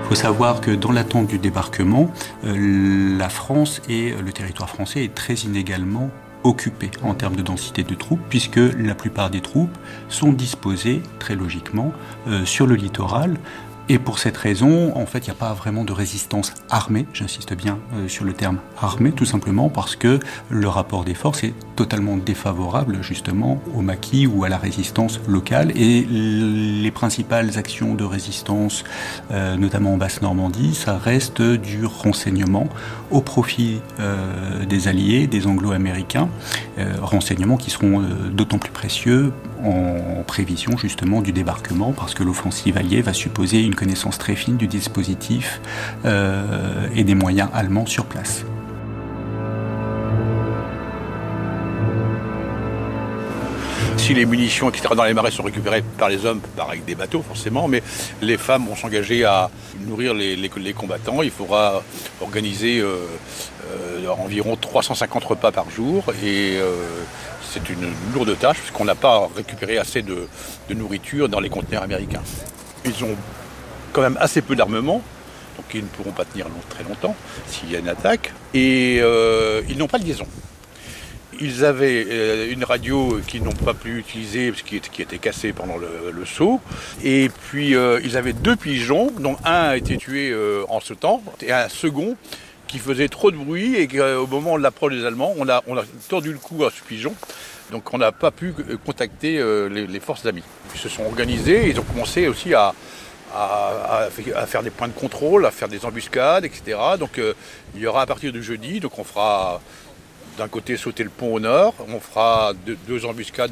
Il faut savoir que dans l'attente du débarquement, la France et le territoire français est très inégalement occupé en termes de densité de troupes, puisque la plupart des troupes sont disposées, très logiquement, sur le littoral. Et pour cette raison, en fait, il n'y a pas vraiment de résistance armée, j'insiste bien sur le terme armée, tout simplement parce que le rapport des forces est totalement défavorable justement au maquis ou à la résistance locale. Et les principales actions de résistance, notamment en Basse-Normandie, ça reste du renseignement au profit des Alliés, des Anglo-Américains, renseignements qui seront d'autant plus précieux en prévision justement du débarquement, parce que l'offensive alliée va supposer une connaissance très fine du dispositif et des moyens allemands sur place. Si les munitions, etc., dans les marais sont récupérées par les hommes, avec des bateaux forcément, mais les femmes vont s'engager à nourrir les combattants. Il faudra organiser environ 350 repas par jour et c'est une lourde tâche puisqu'on n'a pas récupéré assez de nourriture dans les conteneurs américains. Ils ont quand même assez peu d'armement, donc ils ne pourront pas tenir très longtemps s'il y a une attaque, et ils n'ont pas de liaison. Ils avaient une radio qu'ils n'ont pas pu utiliser parce qui était cassée pendant le saut. Et puis ils avaient 2 pigeons, dont un a été tué en sautant, et un second qui faisait trop de bruit et qu'au moment de l'approche des Allemands, on a tordu le cou à ce pigeon. Donc on n'a pas pu contacter les forces amies. Ils se sont organisés, ils ont commencé aussi à faire des points de contrôle, à faire des embuscades, etc. Donc il y aura à partir de jeudi, donc on fera d'un côté sauter le pont au nord, on fera 2 embuscades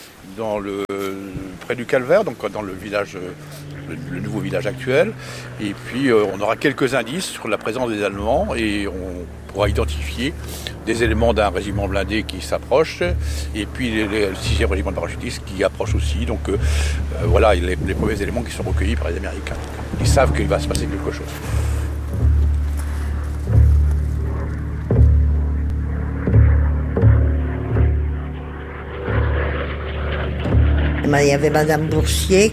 près du Calvaire, donc dans le village, le nouveau village actuel. Et puis on aura quelques indices sur la présence des Allemands et on pourra identifier des éléments d'un régiment blindé qui s'approche et puis le 6e régiment de parachutistes qui approche aussi. Donc voilà les premiers éléments qui sont recueillis par les Américains. Ils savent qu'il va se passer quelque chose. Il y avait Madame Boursier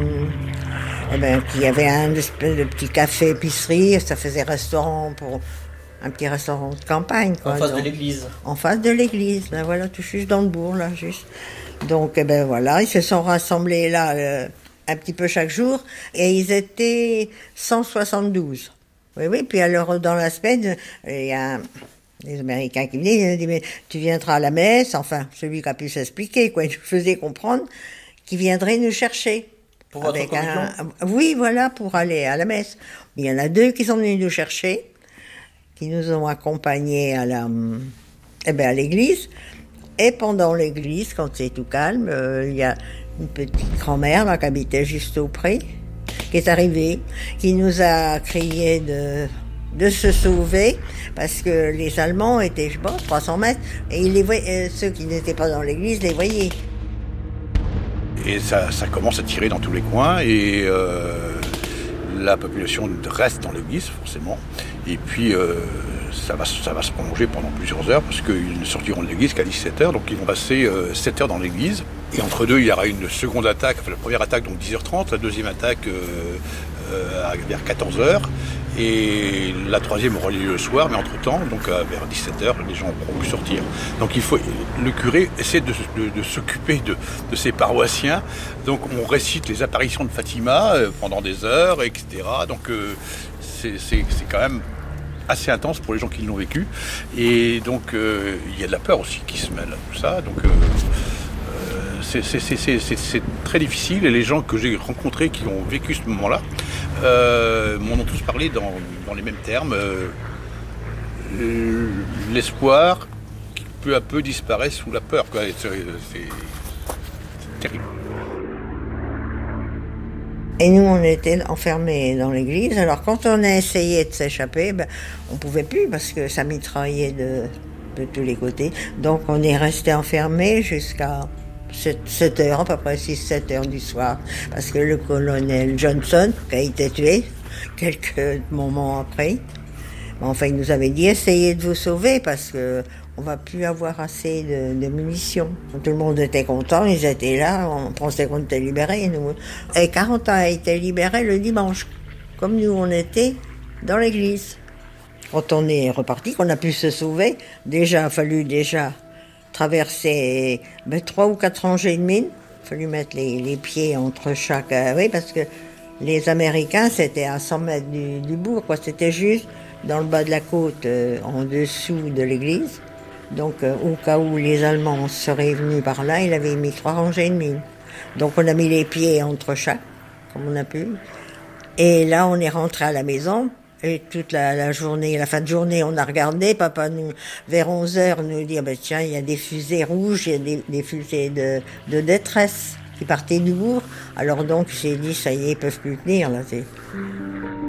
qui avait un espèce de petit café-épicerie, ça faisait restaurant un petit restaurant de campagne. En face de l'église. En face de l'église, là, voilà, tout juste dans le bourg, là, juste. Donc, voilà, ils se sont rassemblés là un petit peu chaque jour, et ils étaient 172. Oui, puis alors, dans la semaine, il y a les Américains qui venaient, ils ont dit, mais tu viendras à la messe, enfin, celui qui a pu s'expliquer, quoi, il nous faisait comprendre qu'il viendrait nous chercher. Pour votre communion ? Oui, voilà, pour aller à la messe. Il y en a 2 qui sont venus nous chercher, qui nous ont accompagnés à l'église. Et pendant l'église, quand c'est tout calme, il y a une petite grand-mère là, qui habitait juste auprès, qui est arrivée, qui nous a crié de se sauver, parce que les Allemands étaient, 300 mètres, et ceux qui n'étaient pas dans l'église les voyaient. Et ça commence à tirer dans tous les coins, et la population reste dans l'église, forcément. Et puis, ça va se prolonger pendant plusieurs heures, parce qu'ils ne sortiront de l'église qu'à 17h, donc ils vont passer 7 heures dans l'église. Et entre deux, il y aura une seconde attaque, la première attaque, donc 10h30, la deuxième attaque vers 14h, et la troisième aura lieu le soir, mais entre-temps, donc vers 17h, les gens pourront plus sortir. Donc le curé essaie de s'occuper de ses paroissiens, donc on récite les apparitions de Fatima pendant des heures, etc. Donc c'est quand même assez intense pour les gens qui l'ont vécu, et donc il y a de la peur aussi qui se mêle à tout ça, donc c'est très difficile, et les gens que j'ai rencontrés qui ont vécu ce moment-là m'en ont tous parlé dans les mêmes termes. L'espoir qui peu à peu disparaît sous la peur, quoi. C'est terrible. Et nous, on était enfermés dans l'église. Alors, quand on a essayé de s'échapper, on pouvait plus parce que ça mitraillait de tous les côtés. Donc, on est resté enfermés jusqu'à 7 heures, à peu près 6-7 heures du soir. Parce que le colonel Johnson, qui a été tué quelques moments après, enfin, il nous avait dit, essayez de vous sauver parce que on va plus avoir assez de munitions. Tout le monde était content, ils étaient là, on pensait qu'on était libérés, nous. Et 40 a été libéré le dimanche, comme nous on était dans l'église. Quand on est reparti, qu'on a pu se sauver, il a fallu traverser 3 ou 4 rangées de mines. Il a fallu mettre les pieds entre chaque... oui, parce que les Américains, c'était à 100 mètres du bourg, quoi. C'était juste dans le bas de la côte, en dessous de l'église. Donc, au cas où les Allemands seraient venus par là, il avait mis 3 rangées de mines. Donc, on a mis les pieds entre chaque, comme on a pu. Et là, on est rentré à la maison. Et toute la journée, la fin de journée, on a regardé. Papa, vers 11h, nous dit, tiens, il y a des fusées rouges, il y a des fusées de détresse qui partaient du bourg. Alors donc, j'ai dit, ça y est, ils peuvent plus tenir, là.